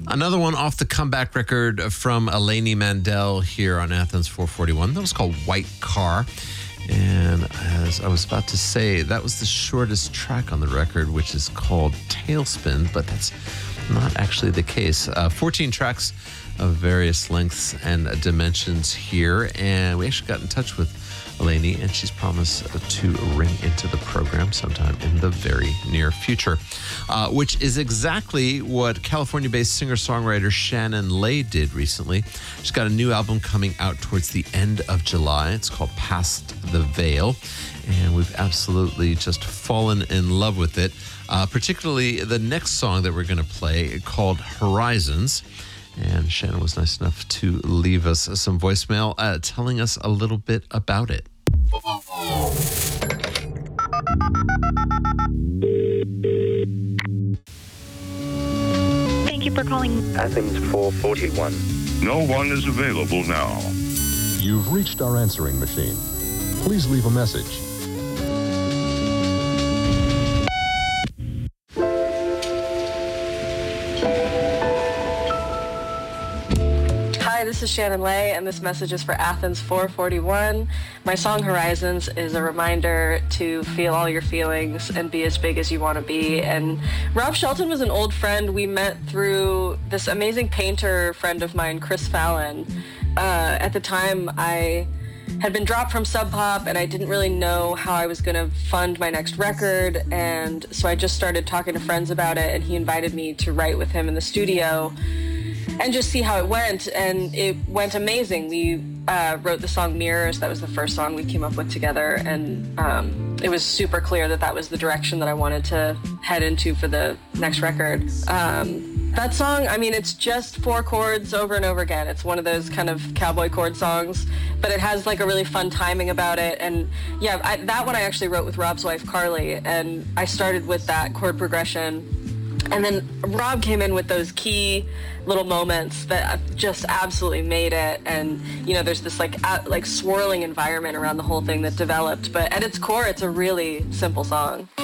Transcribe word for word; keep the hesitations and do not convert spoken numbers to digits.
Another one off the comeback record from Eleni Mandel here on Athens four forty-one. That was called White Car. And as I was about to say, that was the shortest track on the record, which is called Tailspin, but that's not actually the case. Uh, fourteen tracks of various lengths and dimensions here. And we actually got in touch with Eleni, and she's promised to ring into the program sometime in the very near future, uh, which is exactly what California-based singer-songwriter Shannon Lay did recently. She's got a new album coming out towards the end of July. It's called Past the Veil, and we've absolutely just fallen in love with it, uh, particularly the next song that we're going to play called Horizons. And Shannon was nice enough to leave us some voicemail uh, telling us a little bit about it. Thank you for calling Athens four forty-one. No one is available now. You've reached our answering machine. Please leave a message. Hi, this is Shannon Lay, and this message is for Athens four forty-one. My song Horizons is a reminder to feel all your feelings and be as big as you want to be. And Rob Shelton was an old friend we met through this amazing painter friend of mine, Chris Fallon. Uh, at the time, I had been dropped from Sub Pop, and I didn't really know how I was going to fund my next record. And so I just started talking to friends about it, and he invited me to write with him in the studio and just see how it went, and it went amazing. We uh, wrote the song Mirrors. That was the first song we came up with together, and um, it was super clear that that was the direction that I wanted to head into for the next record. Um, that song, I mean, it's just four chords over and over again. It's one of those kind of cowboy chord songs, but it has like a really fun timing about it. And yeah, I, that one I actually wrote with Rob's wife, Carly, and I started with that chord progression. And then Rob came in with those key little moments that just absolutely made it. And, you know, there's this like uh, like swirling environment around the whole thing that developed. But at its core, it's a really simple song.